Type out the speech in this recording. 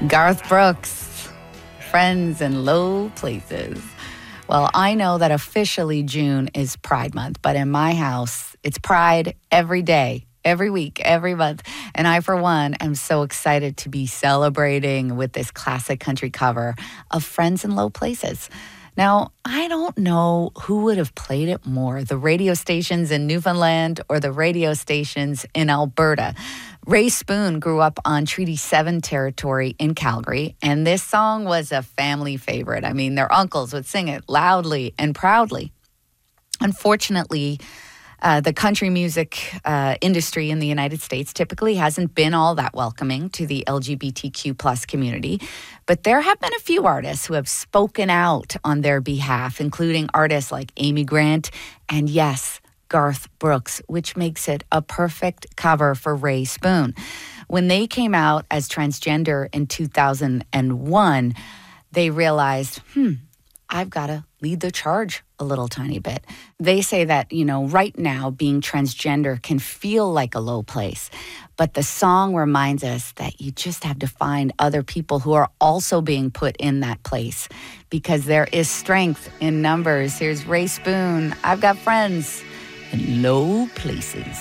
Garth Brooks, Friends in Low Places. Well, I know that officially June is Pride Month, but in my house, it's Pride every day, every week, every month. And I, for one, am so excited to be celebrating with this classic country cover of Friends in Low Places. Now, I don't know who would have played it more, the radio stations in Newfoundland or the radio stations in Alberta. Ray Spoon grew up on Treaty 7 territory in Calgary, and this song was a family favorite. I mean, their uncles would sing it loudly and proudly. Unfortunately, the country music industry in the United States typically hasn't been all that welcoming to the LGBTQ plus community. But there have been a few artists who have spoken out on their behalf, including artists like Amy Grant and, yes, Garth Brooks, which makes it a perfect cover for Ray Spoon. When they came out as transgender in 2001, they realized, I've got to lead the charge a little tiny bit. They say that, right now being transgender can feel like a low place. But the song reminds us that you just have to find other people who are also being put in that place because there is strength in numbers. Here's Ray Spoon. I've got friends in low places.